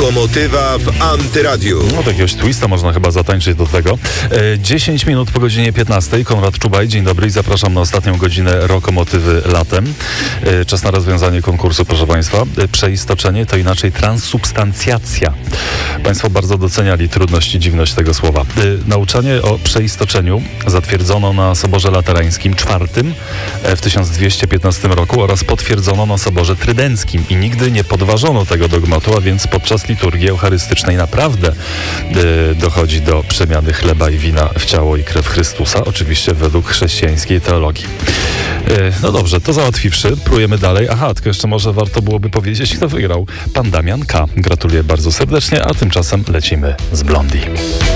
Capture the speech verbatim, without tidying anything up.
Lokomotywa w Antyradiu. No takiegoś twista można chyba zatańczyć do tego. E, dziesięć minut po godzinie piętnastej. Konrad Czubaj, dzień dobry i zapraszam na ostatnią godzinę Lokomotywy latem. E, czas na rozwiązanie konkursu, proszę Państwa. E, przeistoczenie to inaczej transsubstancjacja. Państwo bardzo doceniali trudność i dziwność tego słowa. E, nauczanie o przeistoczeniu zatwierdzono na Soborze Laterańskim czwartym e, w tysiąc dwieście piętnastym roku oraz potwierdzono na Soborze Trydenckim i nigdy nie podważono tego dogmatu, a więc podczas liturgii eucharystycznej naprawdę e, dochodzi do przemiany chleba i wina w ciało i krew Chrystusa, oczywiście według chrześcijańskiej teologii. E, no dobrze, to załatwiwszy, prójemy dalej. Aha, tylko jeszcze może warto byłoby powiedzieć, kto wygrał. Pan Damian K. Gratuluję bardzo serdecznie, a tymczasem lecimy z Blondie.